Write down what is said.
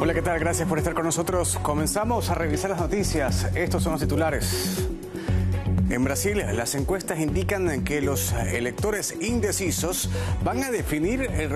Hola, ¿qué tal? Gracias por estar con nosotros. Comenzamos a revisar las noticias. Estos son los titulares. En Brasil, las encuestas indican que los electores indecisos van a definir el